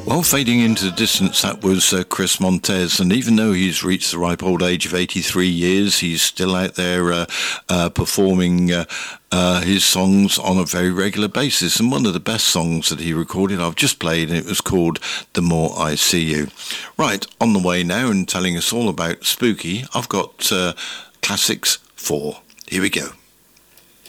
Well, fading into the distance, that was Chris Montez, and even though he's reached the ripe old age of 83 years, he's still out there performing his songs on a very regular basis. And one of the best songs that he recorded, I've just played, and it was called The More I See You. Right, on the way now and telling us all about Spooky, I've got Classics 4. Here we go.